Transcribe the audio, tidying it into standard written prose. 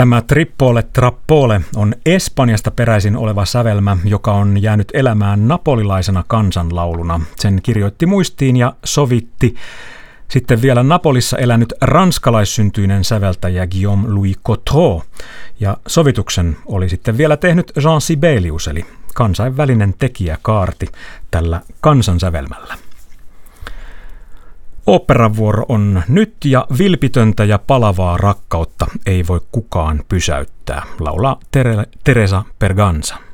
Tämä Trippole Trappole on Espanjasta peräisin oleva sävelmä, joka on jäänyt elämään napolilaisena kansanlauluna. Sen kirjoitti muistiin ja sovitti sitten vielä Napolissa elänyt ranskalaissyntyinen säveltäjä Guillaume-Louis Cotreau. Ja sovituksen oli sitten vielä tehnyt Jean Sibelius, eli kansainvälinen tekijäkaarti tällä kansansävelmällä. Oopperan vuoro on nyt ja vilpitöntä ja palavaa rakkautta ei voi kukaan pysäyttää, laulaa Teresa Berganza.